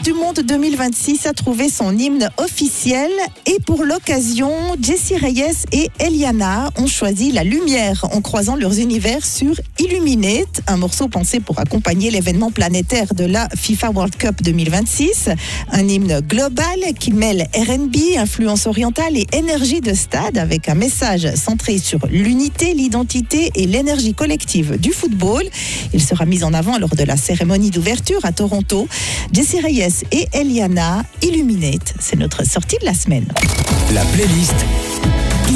du Monde 2026 a trouvé son hymne officiel et pour l'occasion, Jessie Reyes et Eliana ont choisi la lumière en croisant leurs univers sur Illuminate, un morceau pensé pour accompagner l'événement planétaire de la FIFA World Cup 2026. Un hymne global qui mêle R&B, influence orientale et énergie de stade avec un message centré sur l'unité, l'identité et l'énergie collective du football. Il sera mis en avant lors de la cérémonie d'ouverture à Toronto. Jessie Reyes et Eliana, Illuminate, c'est notre sortie de la semaine. La playlist